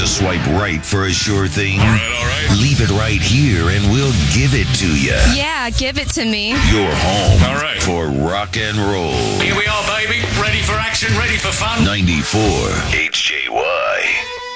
swipe right for a sure thing? All right. Leave it right here and we'll give it to you. Yeah, give it to me. You're home All right. for rock and roll. Here we are, baby. Ready for action, ready for fun. 94 HJ1.